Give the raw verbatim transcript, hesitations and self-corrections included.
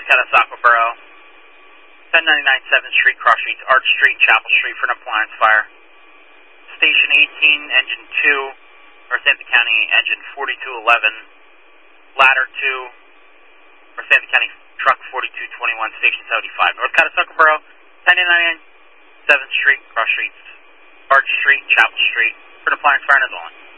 Catasauqua Borough. ten ninety-nine seventh Street, Cross Streets, Arch Street, Chapel Street for an appliance fire. Station eighteen, Engine two, North Hampton County, Engine forty-two eleven. Ladder two, North Hampton County, Truck forty-two twenty-one, Station seventy-five. North Catasauqua Borough, ten ninety-nine seventh Street, Cross Streets, Arch Street, Chapel Street for an appliance fire in Island.